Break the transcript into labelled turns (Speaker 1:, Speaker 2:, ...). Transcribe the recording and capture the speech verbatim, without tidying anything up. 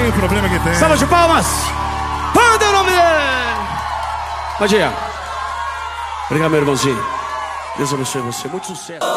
Speaker 1: tem, o problema que tem.
Speaker 2: Salva de palmas. Manda o nome dele. Bom dia. Obrigado, meu irmãozinho. Deus abençoe você. Muito sucesso.